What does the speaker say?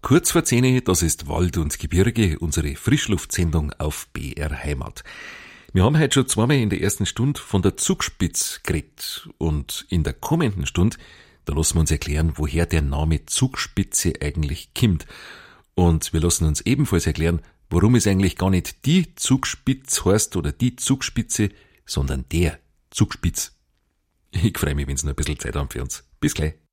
Kurz vor 10, das ist Wald und Gebirge, unsere Frischluftsendung auf BR Heimat. Wir haben heute schon zweimal in der ersten Stunde von der Zugspitz geredet. Und in der kommenden Stunde, da lassen wir uns erklären, woher der Name Zugspitze eigentlich kommt. Und wir lassen uns ebenfalls erklären, warum es eigentlich gar nicht die Zugspitz heißt oder die Zugspitze, sondern der Zugspitz. Ich freue mich, wenn Sie noch ein bisschen Zeit haben für uns. Bis gleich.